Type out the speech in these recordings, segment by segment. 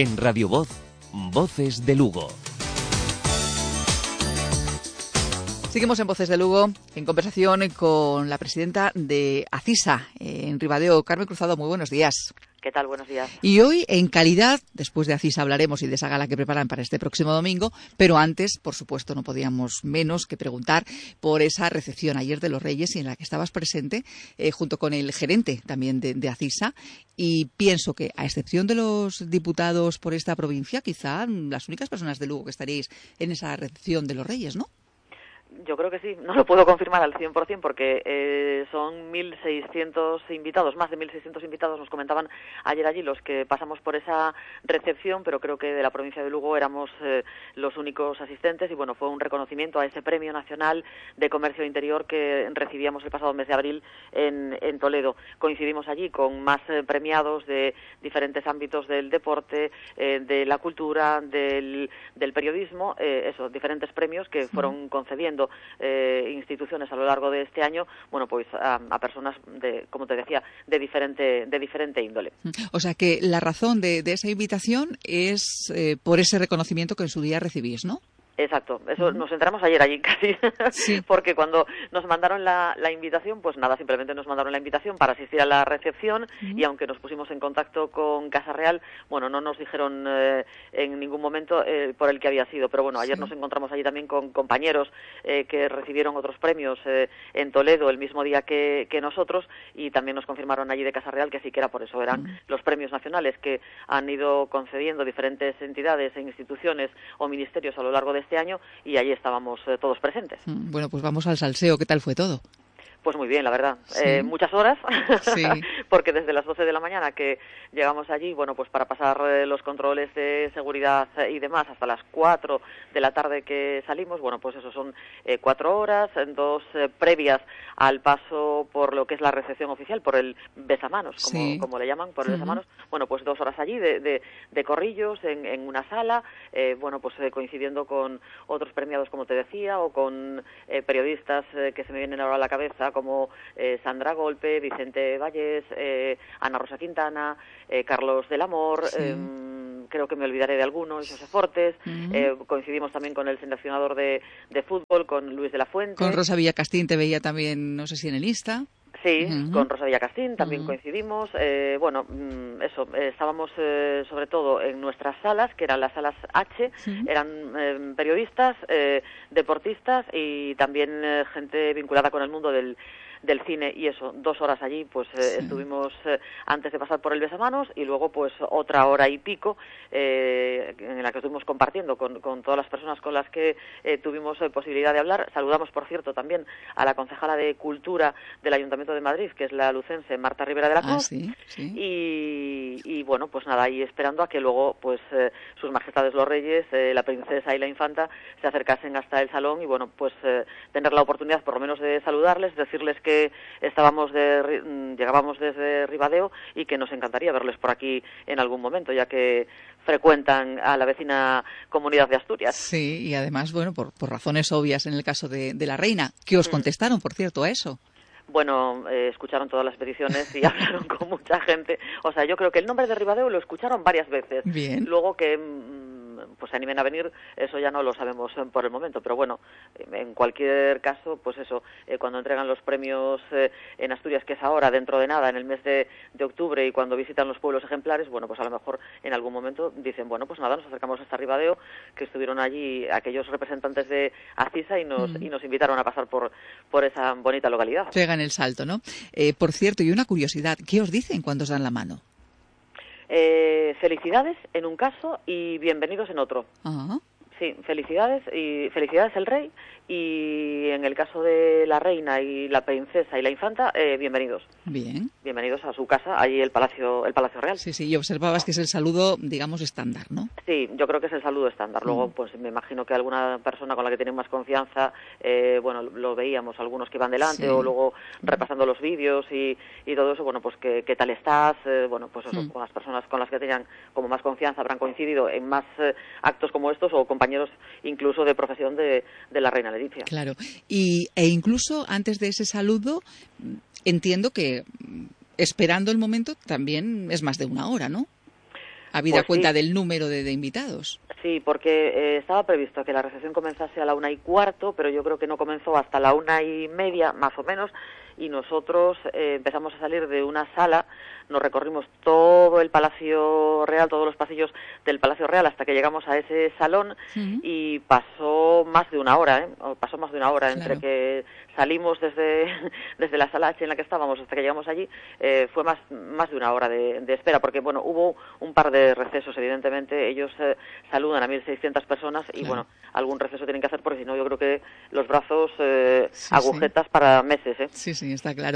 En Radio Voz, Voces de Lugo. Seguimos en Voces de Lugo, en conversación con la presidenta de ACISA en Ribadeo, Carmen Cruzado. Muy buenos días. ¿Qué tal? Buenos días. Y hoy, en calidad, después de ACISA hablaremos y de esa gala que preparan para este próximo domingo, pero antes, por supuesto, no podíamos menos que preguntar por esa recepción ayer de los Reyes y en la que estabas presente junto con el gerente también de ACISA, y pienso que, a excepción de los diputados por esta provincia, quizá las únicas personas de Lugo que estaríais en esa recepción de los Reyes, ¿no? Yo creo que sí, no lo puedo confirmar al 100% porque son 1.600 invitados, más de 1.600 invitados nos comentaban ayer allí los que pasamos por esa recepción, pero creo que de la provincia de Lugo éramos los únicos asistentes y bueno, fue un reconocimiento a ese Premio Nacional de Comercio Interior que recibíamos el pasado mes de abril en Toledo. Coincidimos allí con más premiados de diferentes ámbitos del deporte, de la cultura, del periodismo, diferentes premios que fueron concediendo instituciones a lo largo de este año, bueno, pues a personas de, como te decía, de diferente índole. O sea que la razón de esa invitación es por ese reconocimiento que en su día recibís, ¿no? Exacto, eso nos enteramos ayer allí casi, sí. Porque cuando nos mandaron la invitación, pues nada, simplemente nos mandaron la invitación para asistir a la recepción y aunque nos pusimos en contacto con Casa Real, bueno, no nos dijeron en ningún momento por el que había sido, pero bueno, ayer nos encontramos allí también con compañeros que recibieron otros premios en Toledo el mismo día que nosotros y también nos confirmaron allí de Casa Real que sí que era por eso, eran los premios nacionales que han ido concediendo diferentes entidades e instituciones o ministerios a lo largo de este año y allí estábamos todos presentes. Bueno, pues vamos al salseo. ¿Qué tal fue todo? Pues muy bien, la verdad. Sí. Muchas horas, sí. Porque desde las 12 de la mañana que llegamos allí, bueno, pues para pasar los controles de seguridad y demás hasta las 4 de la tarde que salimos, bueno, pues eso son 4 horas, 2 previas al paso por lo que es la recepción oficial, por el besamanos, como le llaman, por el besamanos, bueno, pues 2 horas allí de corrillos en una sala, bueno, pues coincidiendo con otros premiados, como te decía, o con periodistas que se me vienen ahora a la cabeza, como Sandra Golpe, Vicente Valles, Ana Rosa Quintana, Carlos del Amor, creo que me olvidaré de algunos, José Fortes, coincidimos también con el seleccionador de fútbol, con Luis de la Fuente. Con Rosa Villacastín te veía también, no sé si en el Insta. Sí, con Rosa Villacastín también coincidimos. Estábamos sobre todo en nuestras salas, que eran las salas H, eran periodistas, deportistas y también gente vinculada con el mundo del cine y eso, 2 horas allí, pues estuvimos antes de pasar por el besamanos y luego pues otra hora y pico en la que estuvimos compartiendo con todas las personas con las que tuvimos posibilidad de hablar. Saludamos, por cierto, también a la concejala de Cultura del Ayuntamiento de Madrid, que es la lucense Marta Rivera de la Cruz. Y bueno, pues nada, ahí esperando a que luego pues sus majestades los reyes, la princesa y la infanta se acercasen hasta el salón y bueno, pues tener la oportunidad por lo menos de saludarles, decirles que llegábamos desde Ribadeo y que nos encantaría verles por aquí en algún momento, ya que frecuentan a la vecina comunidad de Asturias. Sí, y además, bueno, por razones obvias en el caso de la reina, que os contestaron, por cierto, a eso. Bueno, escucharon todas las peticiones y hablaron con mucha gente. O sea, yo creo que el nombre de Ribadeo lo escucharon varias veces. Bien. Luego que pues se animen a venir, eso ya no lo sabemos por el momento, pero bueno, en cualquier caso, pues eso, cuando entregan los premios en Asturias, que es ahora, dentro de nada, en el mes de octubre, y cuando visitan los pueblos ejemplares, bueno, pues a lo mejor en algún momento dicen, bueno, pues nada, nos acercamos hasta Ribadeo, que estuvieron allí aquellos representantes de ACISA y nos invitaron a pasar por esa bonita localidad. Pegan el salto, ¿no? Por cierto, y una curiosidad, ¿qué os dicen cuando os dan la mano? Felicidades en un caso y bienvenidos en otro. Sí, felicidades el rey y en el caso de la reina y la princesa y la infanta, bienvenidos. Bien. Bienvenidos a su casa, allí el Palacio Real. Sí, y observabas que es el saludo, digamos, estándar, ¿no? Sí, yo creo que es el saludo estándar. Luego, pues me imagino que alguna persona con la que tienen más confianza, bueno, lo veíamos, algunos que iban delante o luego repasando los vídeos y todo eso, bueno, pues ¿qué tal estás? Bueno, pues eso, con las personas con las que tenían como más confianza habrán coincidido en más actos como estos o compañeros incluso de profesión de la reina Leticia. Claro, e incluso antes de ese saludo, entiendo que esperando el momento también es más de una hora, ¿no? Habida Pues cuenta sí. del número de invitados. Sí, porque estaba previsto que la recepción comenzase a la 1:15, pero yo creo que no comenzó hasta la 1:30, más o menos, y nosotros empezamos a salir de una sala, nos recorrimos todo el Palacio Real, todos los pasillos del Palacio Real hasta que llegamos a ese salón y pasó más de una hora, pasó más de una hora entre que salimos desde la sala H en la que estábamos hasta que llegamos allí, fue más de una hora de espera, porque bueno, hubo un par de recesos, evidentemente, ellos saludan a 1.600 personas y bueno, algún receso tienen que hacer porque si no yo creo que los brazos agujetas para meses. Sí, está claro.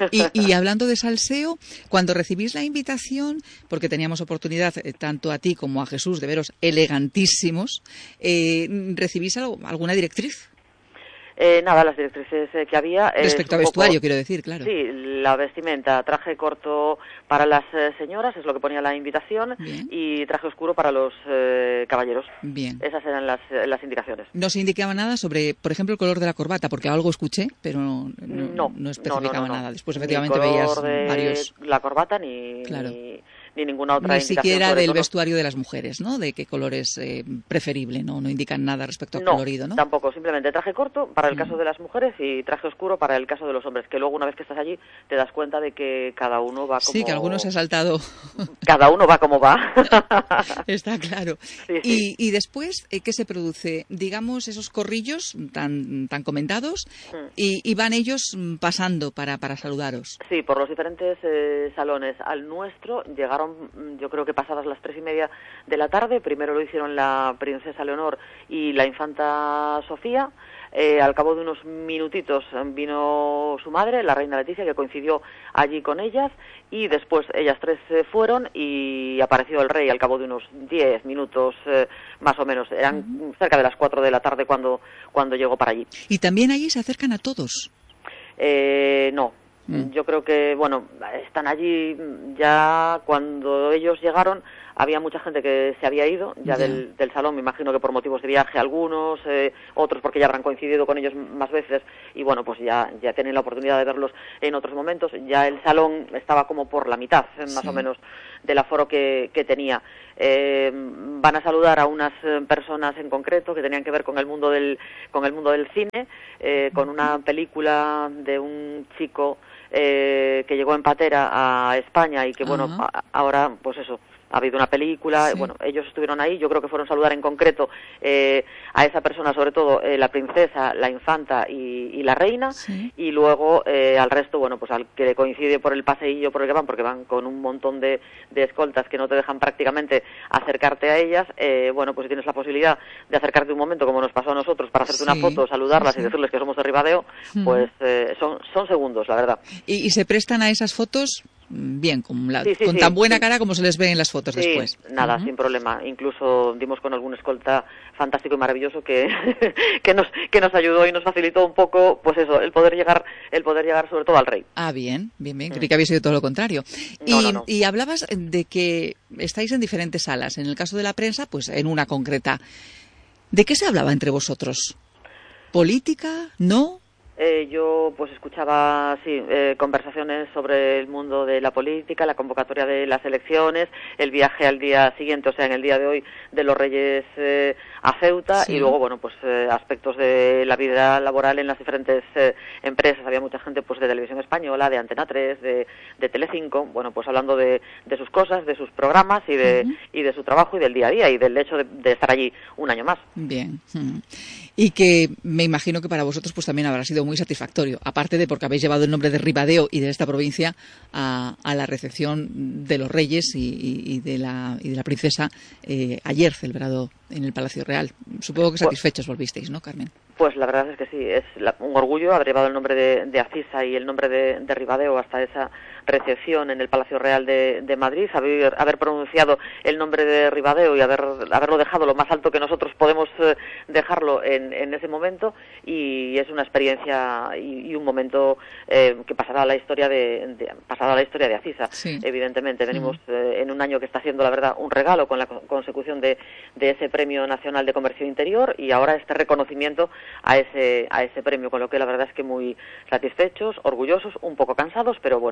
Y hablando de salseo, cuando recibís la invitación, porque teníamos oportunidad tanto a ti como a Jesús de veros elegantísimos, ¿recibís alguna directriz? Nada, las directrices que había... Respecto a vestuario, quiero decir, claro. Sí, la vestimenta, traje corto para las señoras, es lo que ponía la invitación, y traje oscuro para los caballeros. Bien. Esas eran las indicaciones. ¿No se indicaba nada sobre, por ejemplo, el color de la corbata? Porque algo escuché, pero no especificaba nada. Después, efectivamente, veías varios... la corbata ni ninguna otra indicación. Ni siquiera del vestuario de las mujeres, ¿no? De qué color es preferible, ¿no? No indican nada respecto al colorido, ¿no? Tampoco, simplemente traje corto para el caso de las mujeres y traje oscuro para el caso de los hombres, que luego una vez que estás allí te das cuenta de que cada uno va como... Sí, que alguno se ha saltado... Cada uno va como va. Está claro. Sí. Y después, ¿qué se produce? Digamos, esos corrillos tan comentados y van ellos pasando para saludaros. Sí, por los diferentes salones. Al nuestro llegaron, yo creo que pasadas las 3:30 de la tarde. Primero lo hicieron la princesa Leonor y la infanta Sofía. Al cabo de unos minutitos vino su madre, la reina Leticia, que coincidió allí con ellas, y después ellas tres fueron y apareció el rey al cabo de unos 10 minutos más o menos. Eran cerca de las 4 de la tarde cuando llegó para allí. ¿Y también allí se acercan a todos? No. Yo creo que, bueno, están allí ya cuando ellos llegaron. Había mucha gente que se había ido ya del salón, me imagino que por motivos de viaje algunos, otros porque ya habrán coincidido con ellos más veces y bueno, pues ya tienen la oportunidad de verlos en otros momentos. Ya el salón estaba como por la mitad, más o menos, del aforo que tenía. Van a saludar a unas personas en concreto que tenían que ver con el mundo del cine, con una película de un chico que llegó en patera a España y que bueno, ahora pues eso, ha habido una película, bueno, ellos estuvieron ahí, yo creo que fueron a saludar en concreto a esa persona, sobre todo la princesa, la infanta y la reina, y luego al resto, bueno, pues al que coincide por el paseillo por el que van, porque van con un montón de escoltas que no te dejan prácticamente acercarte a ellas, bueno, pues si tienes la posibilidad de acercarte un momento, como nos pasó a nosotros, para hacerte una foto, saludarlas y decirles que somos de Ribadeo, pues son segundos, la verdad. ¿Y se prestan a esas fotos? Bien, con tan buena cara como se les ve en las fotos después. Nada, sin problema. Incluso dimos con algún escolta fantástico y maravilloso que nos ayudó y nos facilitó un poco, pues eso, el poder llegar sobre todo al rey. Ah, bien. Creí que había sido todo lo contrario. No. Y hablabas de que estáis en diferentes salas. En el caso de la prensa, pues en una concreta. ¿De qué se hablaba entre vosotros? ¿Política? ¿No? Yo pues escuchaba conversaciones sobre el mundo de la política, la convocatoria de las elecciones, el viaje al día siguiente, o sea, en el día de hoy, de los Reyes a Ceuta, y luego, bueno, pues aspectos de la vida laboral en las diferentes empresas. Había mucha gente pues de Televisión Española, de Antena 3, de Telecinco, bueno, pues hablando de sus cosas, de sus programas y de su trabajo y del día a día y del hecho de estar allí un año más. Bien. Y que me imagino que para vosotros pues también habrá sido muy satisfactorio, aparte de porque habéis llevado el nombre de Ribadeo y de esta provincia a la recepción de los Reyes y de la princesa ayer celebrado en el Palacio Real. Supongo que satisfechos volvisteis, ¿no, Carmen? Pues la verdad es que sí, es un orgullo haber llevado el nombre de Acisa y el nombre de Ribadeo hasta esa recepción en el Palacio Real de Madrid, haber pronunciado el nombre de Ribadeo y haberlo dejado lo más alto que nosotros podemos dejarlo en ese momento, y es una experiencia y un momento que pasará a la historia de Acisa. Evidentemente venimos en un año que está siendo, la verdad, un regalo con la consecución de ese Premio Nacional de Comercio Interior y ahora este reconocimiento a ese premio, con lo que la verdad es que muy satisfechos, orgullosos, un poco cansados, pero bueno, no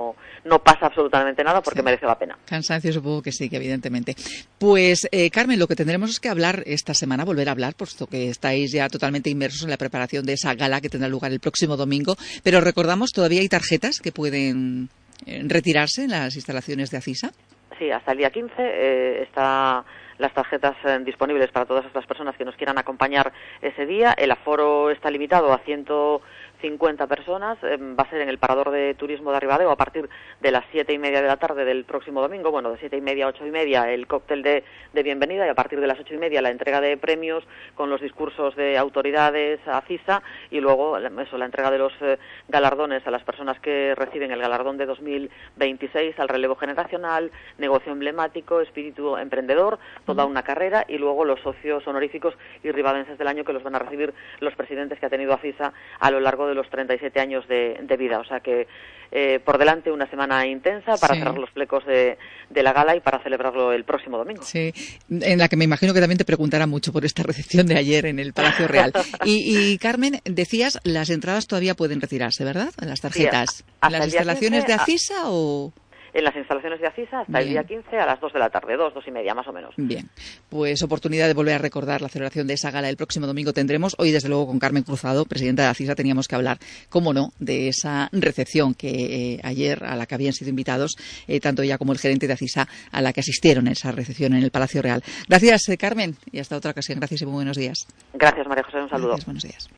no pasa absolutamente nada porque merece la pena. Cansancio supongo que sí, que evidentemente. Pues Carmen, lo que tendremos es que hablar esta semana, volver a hablar, puesto que estáis ya totalmente inmersos en la preparación de esa gala que tendrá lugar el próximo domingo, pero recordamos, todavía hay tarjetas que pueden retirarse en las instalaciones de Acisa. Sí, hasta el día 15 está las tarjetas disponibles para todas estas personas que nos quieran acompañar ese día. El aforo está limitado a 150 personas, va a ser en el Parador de Turismo de Arribadeo a partir de las 7:30 de la tarde del próximo domingo, bueno, de 7:30 a 8:30 el cóctel de bienvenida y a partir de las 8:30 la entrega de premios con los discursos de autoridades a CISA y luego la entrega de los galardones a las personas que reciben el galardón de 2026 al relevo generacional, negocio emblemático, espíritu emprendedor, toda una carrera y luego los socios honoríficos y ribadenses del año que los van a recibir los presidentes que ha tenido ACISA a lo largo de los 37 años de vida. O sea que por delante una semana intensa para cerrar los flecos de la gala y para celebrarlo el próximo domingo. Sí, en la que me imagino que también te preguntará mucho por esta recepción de ayer en el Palacio Real. Y Carmen, decías, las entradas todavía pueden retirarse, ¿verdad? Las tarjetas. Sí, ¿En las instalaciones de ACISA o...? En las instalaciones de ACISA hasta el día 15 a las 2 de la tarde, 2:30 más o menos. Bien, pues oportunidad de volver a recordar la celebración de esa gala el próximo domingo tendremos. Hoy, desde luego, con Carmen Cruzado, presidenta de ACISA, teníamos que hablar, cómo no, de esa recepción que ayer a la que habían sido invitados tanto ella como el gerente de ACISA, a la que asistieron a esa recepción en el Palacio Real. Gracias, Carmen, y hasta otra ocasión. Gracias y muy buenos días. Gracias, María José, un saludo. Gracias, buenos días.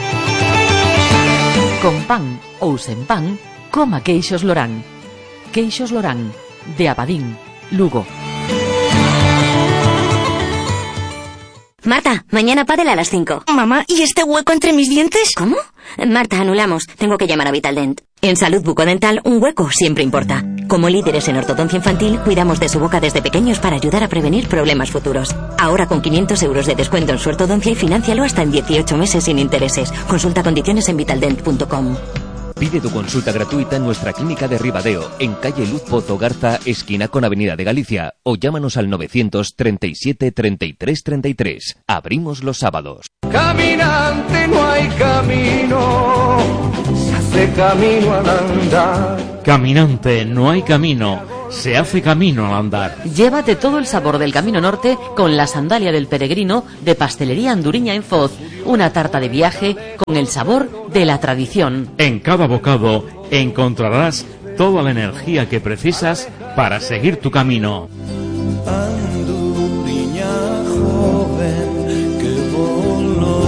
Con pan ou sen pan, coma queixos Lorán. Queixos Lorán, de Abadín, Lugo. Marta, mañana pádel a las 5. Mamá, ¿y este hueco entre mis dientes? ¿Cómo? Marta, anulamos. Tengo que llamar a Vitaldent. En salud bucodental, un hueco siempre importa. Como líderes en ortodoncia infantil, cuidamos de su boca desde pequeños para ayudar a prevenir problemas futuros. Ahora con 500 euros de descuento en su ortodoncia y financialo hasta en 18 meses sin intereses. Consulta condiciones en vitaldent.com. Pide tu consulta gratuita en nuestra clínica de Ribadeo, en calle Luz Pozo Garza, esquina con Avenida de Galicia, o llámanos al 937 33 33. Abrimos los sábados. Caminante no hay camino, se hace camino al andar. Caminante no hay camino, se hace camino al andar. Llévate todo el sabor del Camino Norte con la sandalia del peregrino de Pastelería Anduriña en Foz. Una tarta de viaje con el sabor de la tradición. En cada bocado encontrarás toda la energía que precisas para seguir tu camino. Anduriña joven que voló.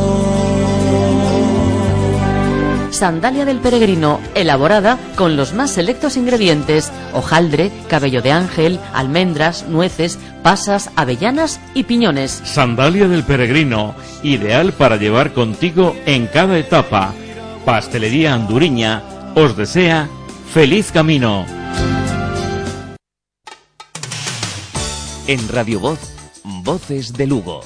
Sandalia del peregrino, elaborada con los más selectos ingredientes: hojaldre, cabello de ángel, almendras, nueces, pasas, avellanas y piñones. Sandalia del peregrino, ideal para llevar contigo en cada etapa. Pastelería Anduriña os desea feliz camino. En Radio Voz, Voces de Lugo.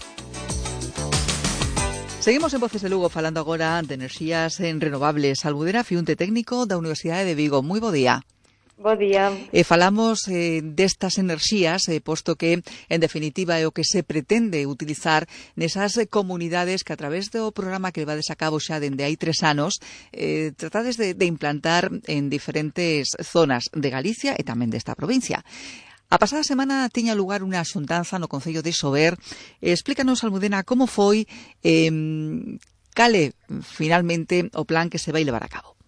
Seguimos en Voces de Lugo falando agora de enerxías renovables. Almudena Fiunte, técnico da Universidade de Vigo. Moi bo día. Bo día. Falamos destas enerxías, posto que, en definitiva, é o que se pretende utilizar nesas comunidades que, a través do programa que levades a cabo xa dende hai 3 anos, tratades de implantar en diferentes zonas de Galicia e tamén desta provincia. A pasada semana tiña lugar unha xuntanza no Concello de Sober. Explícanos, Almudena, como foi, cale finalmente o plan que se vai levar a cabo.